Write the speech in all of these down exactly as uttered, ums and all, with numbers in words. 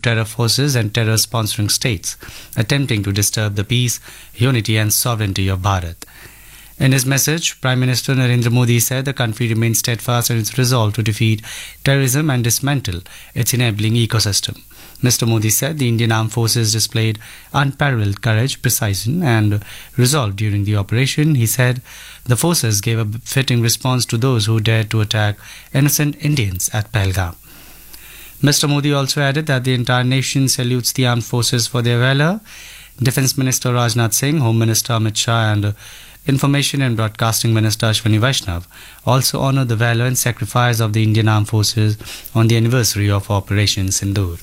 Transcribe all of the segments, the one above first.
terror forces and terror-sponsoring states attempting to disturb the peace, unity and sovereignty of Bharat. In his message, Prime Minister Narendra Modi said the country remains steadfast in its resolve to defeat terrorism and dismantle its enabling ecosystem. Mister Modi said the Indian Armed Forces displayed unparalleled courage, precision and resolve during the operation. He said the forces gave a fitting response to those who dared to attack innocent Indians at Pahalgam. Mister Modi also added that the entire nation salutes the armed forces for their valor. Defence Minister Rajnath Singh, Home Minister Amit Shah and Information and Broadcasting Minister Ashwani Vaishnav also honoured the valor and sacrifice of the Indian Armed Forces on the anniversary of Operation Sindoor.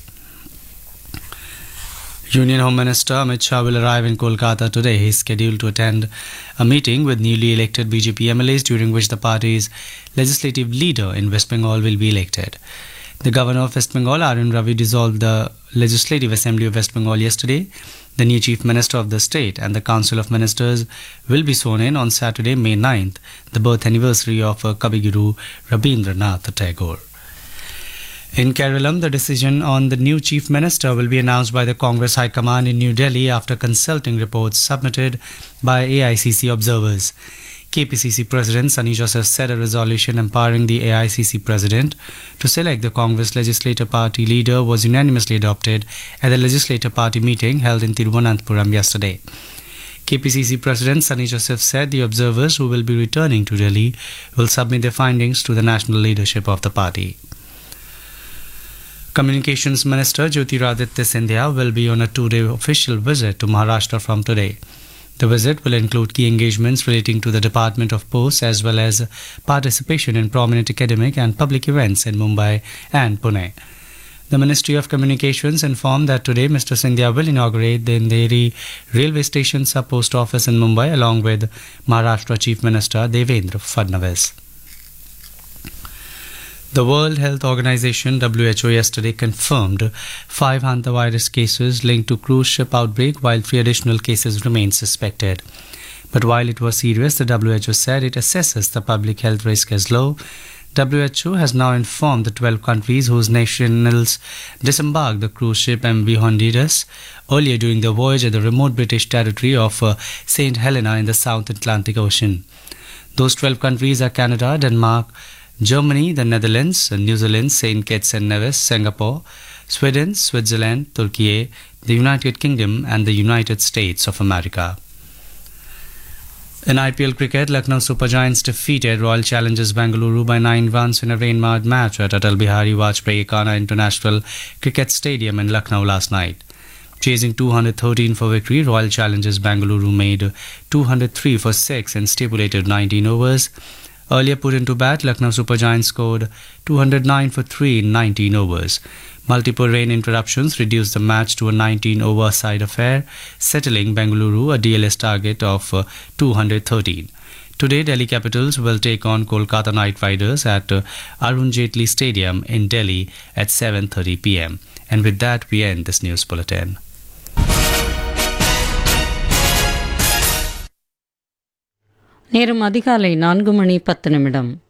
Union Home Minister Amit Shah will arrive in Kolkata today. He is scheduled to attend a meeting with newly elected B J P M L As during which the party's legislative leader in West Bengal will be elected. The Governor of West Bengal, R N Ravi, dissolved the Legislative Assembly of West Bengal yesterday. The new Chief Minister of the state and the Council of Ministers will be sworn in on Saturday, May ninth, the birth anniversary of Kavi Guru Rabindranath Tagore. In Kerala, the decision on the new Chief Minister will be announced by the Congress High Command in New Delhi after consulting reports submitted by A I C C observers. K P C C President Sunny Joseph said a resolution empowering the A I C C President to select the Congress Legislative Party leader was unanimously adopted at the Legislative Party meeting held in Thiruvananthapuram yesterday. K P C C President Sunny Joseph said the observers who will be returning to Delhi will submit their findings to the national leadership of the party. Communications Minister Jyotiraditya Scindia will be on a two-day official visit to Maharashtra from today. The visit will include key engagements relating to the Department of Posts as well as participation in prominent academic and public events in Mumbai and Pune. The Ministry of Communications informed that today Mister Scindia will inaugurate the Andheri Railway Station Sub-Post Office in Mumbai along with Maharashtra Chief Minister Devendra Fadnavis. The World Health Organization W H O yesterday confirmed five hantavirus cases linked to cruise ship outbreak while three additional cases remain suspected. But while it was serious, the W H O said it assesses the public health risk as low. W H O has now informed the twelve countries whose nationals disembarked the cruise ship M V Honduras earlier during the voyage at the remote British territory of uh, Saint Helena in the South Atlantic Ocean. Those twelve countries are Canada, Denmark, Germany, the Netherlands, New Zealand, Saint Kitts and Nevis, Singapore, Sweden, Switzerland, Turkey, the United Kingdom and the United States of America. In I P L cricket, Lucknow Super Giants defeated Royal Challengers Bengaluru by nine runs in a rain-marred match at Atal Bihari Vajpayee Khana International Cricket Stadium in Lucknow last night. Chasing two hundred thirteen for victory, Royal Challengers Bengaluru made two hundred three for six in stipulated nineteen overs. Earlier put into bat, Lucknow Super Giants scored two hundred nine for three in nineteen overs. Multiple rain interruptions reduced the match to a nineteen-over side affair, settling Bengaluru a D L S target of uh, two hundred thirteen. Today, Delhi Capitals will take on Kolkata Knight Riders at uh, Arun Jaitley Stadium in Delhi at seven thirty p m. And with that, we end this news bulletin. நேரம் அதிகாலை நான்கு மணி பத்து நிமிடம்.